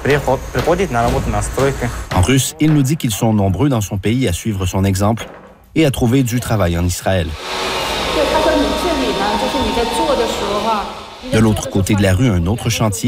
En russe, il nous dit qu'ils sont nombreux dans son pays à suivre son exemple et à trouver du travail en Israël. De l'autre côté de la rue, un autre chantier